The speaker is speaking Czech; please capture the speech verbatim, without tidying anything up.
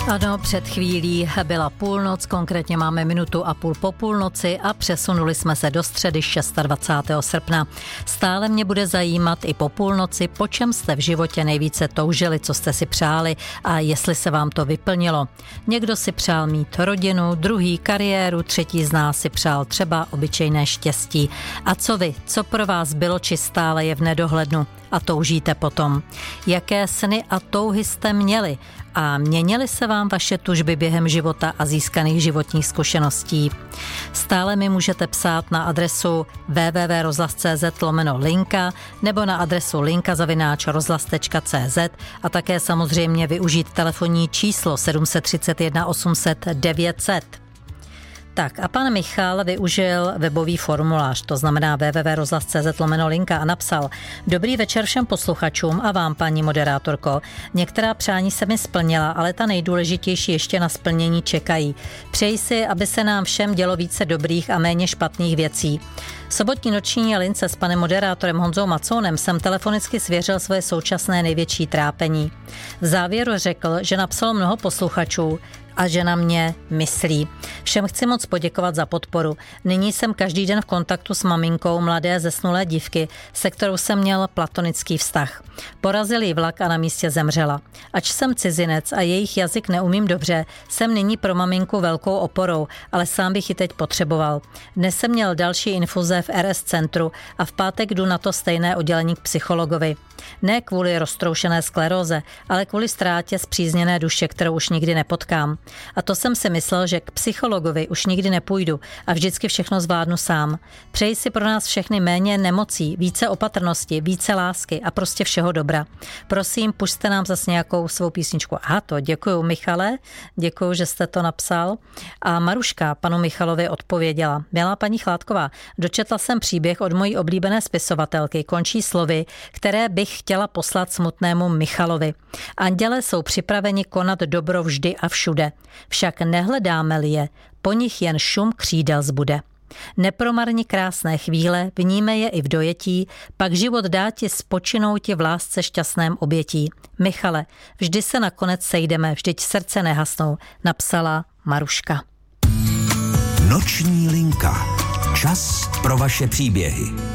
Ano, před chvílí byla půlnoc, konkrétně máme minutu a půl po půlnoci a přesunuli jsme se do středy dvacátého šestého srpna. Stále mě bude zajímat i po půlnoci, po čem jste v životě nejvíce toužili, co jste si přáli a jestli se vám to vyplnilo. Někdo si přál mít rodinu, druhý kariéru, třetí z nás si přál třeba obyčejné štěstí. A co vy, co pro vás bylo či stále je v nedohlednu a toužíte potom? Jaké sny a touhy jste měli? A měnily se vám vaše tužby během života a získaných životních zkušeností? Stále mi můžete psát na adresu w w w tečka rozhlas tečka c z lomeno linka nebo na adresu linka zavináč rozhlas tečka c z a také samozřejmě využít telefonní číslo sedm tři jedna osm set devět set. Tak a pan Michal využil webový formulář, to znamená w w w tečka rozhlas tečka c z lomeno linka a napsal: Dobrý večer všem posluchačům a vám, paní moderátorko. Některá přání se mi splnila, ale ta nejdůležitější ještě na splnění čekají. Přeji si, aby se nám všem dělo více dobrých a méně špatných věcí. V sobotní noční lince s panem moderátorem Honzou Macounem jsem telefonicky svěřil svoje současné největší trápení. V závěru řekl, že napsalo mnoho posluchačů a že na mě myslí. Všem chci moc poděkovat za podporu. Nyní jsem každý den v kontaktu s maminkou mladé zesnulé dívky, se kterou jsem měl platonický vztah. Porazil jí vlak a na místě zemřela. Ač jsem cizinec a jejich jazyk neumím dobře, jsem nyní pro maminku velkou oporou, ale sám bych ji teď potřeboval. Dnes jsem měl další infuze v R S centru a v pátek jdu na to stejné oddělení k psychologovi. Ne kvůli roztroušené skleróze, ale kvůli ztrátě spřízněné duše, kterou už nikdy nepotkám. A to jsem si myslel, že k psychologovi už nikdy nepůjdu a vždycky všechno zvládnu sám. Přeji si pro nás všechny méně nemocí, více opatrnosti, více lásky a prostě všeho dobra. Prosím, pusťte nám zase nějakou svou písničku. Aha, to děkuju, Michale, děkuju, že jste to napsal. A Maruška panu Michalovi odpověděla: Milá paní Chládková, dočetla jsem příběh od mojí oblíbené spisovatelky, končí slovy, které bych chtěla poslat smutnému Michalovi. Andělé jsou připraveni konat dobro vždy a všude. Však nehledáme-li je, po nich jen šum křídel zbude. Nepromarni krásné chvíle, vníme je i v dojetí, pak život dá ti spočinou ti v lásce šťastném obětí. Michale, vždy se nakonec sejdeme, vždyť srdce nehasnou, napsala Maruška. Noční linka. Čas pro vaše příběhy.